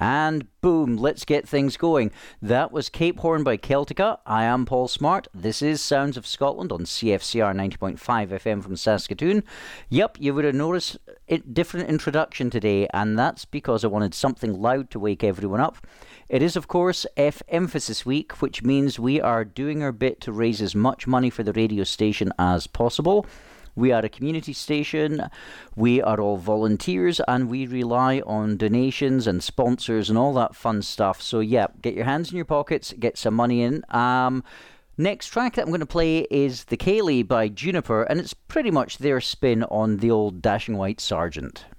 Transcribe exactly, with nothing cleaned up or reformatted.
And boom, let's get things going. That was Cape Horn by Celtica. I am Paul Smart. This is Sounds of Scotland on C F C R ninety point five F M from Saskatoon. Yep, you would have noticed a different introduction today, and that's because I wanted something loud to wake everyone up. It is, of course, F Emphasis Week, which means we are doing our bit to raise as much money for the radio station as possible. We are a community station, we are all volunteers, and we rely on donations and sponsors and all that fun stuff. So yeah, get your hands in your pockets, get some money in. Um, next track that I'm going to play is The Ceilidh by Juniper, and it's pretty much their spin on the old Dashing White Sergeant.